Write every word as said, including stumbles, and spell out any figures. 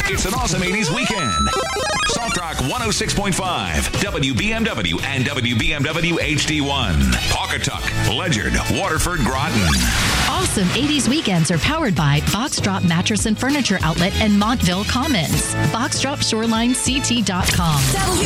It's an awesome eighties weekend. Soft Rock one oh six point five, W B M W and W B M W H D one. Pawcatuck, Ledyard, Waterford, Groton. Awesome eighties weekends are powered by Boxdrop Mattress and Furniture Outlet and Montville Commons. boxdrop shoreline c t dot com. W